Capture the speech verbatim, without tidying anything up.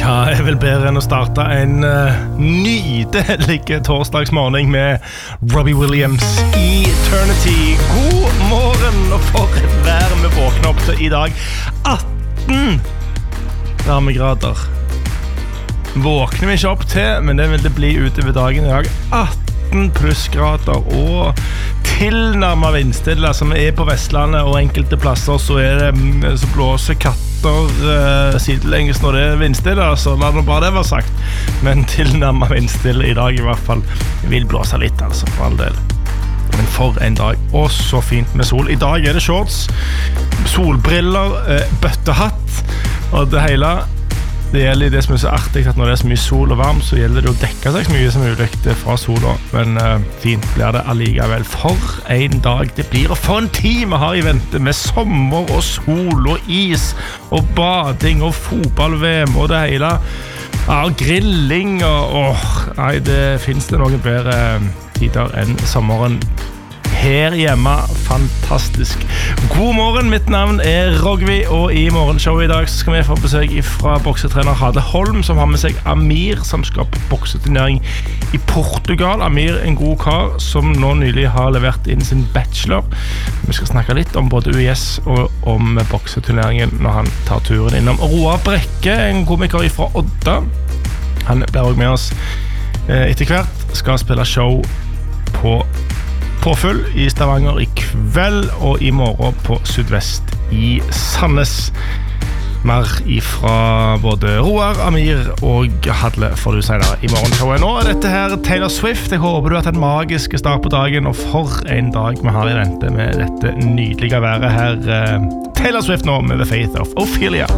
Ja, er vel bedre enn å starte en uh, nydelig torsdagsmorgen med Robbie Williams Eternity. God morgen, og for et vær vi våkner opp til i dag. atten varmegrader. Våkner vi ikke opp til, men det vil det bli utover dagen i dag. atten plussgrader og tilnærmet vindstille som er på Vestlandet, og enkelte plasser så er det så blåser katter uh, sidelenges når det er vindstille, så la det bare det være sagt. Men tilnærmet vindstille i dag i hvert fall vil blåse litt, altså, for all del. Men for en dag, og så fint med sol. I dag er det shorts, solbriller, uh, bøttehatt, og det hele. Det gjelder det som er så artig, at når det er så mye sol og varm, så gjelder det å dekke seg så mye som mulig fra sola. Men uh, fint blir det allikevel. For en dag det blir, og for en tid vi har i vente med sommer og sol og is og bading og fotball-V M og det hele. Ja, og grilling og... Åh, nei, det finnes det noen bedre tider enn sommeren. Her hjemme, fantastisk. God morgen, mitt navn er Rogvi, og i morgenshowet i dag så skal vi få besøk fra boksetrener Hade Holm, som har med seg Amir, som skal på bokseturnering i Portugal. Amir, en god kar, som nå nylig har levert inn sin bachelor. Vi skal snakke litt om både U I S og om bokseturneringen når han tar turen innom. Roar Brekke, en komiker fra Odda, han blir også med oss etter hvert, skal spille show på Påfull i Stavanger i kveld, og i morgen på Sydvest i Sandnes. Mer ifra både Roar, Amir og Hadle får du senere i morgenshowet. Nå er dette her Taylor Swift. Jeg håper du har hatt en magisk start på dagen, og for en dag vi har i vente med dette nydelige været her. Taylor Swift nå med The Faith of Ophelia.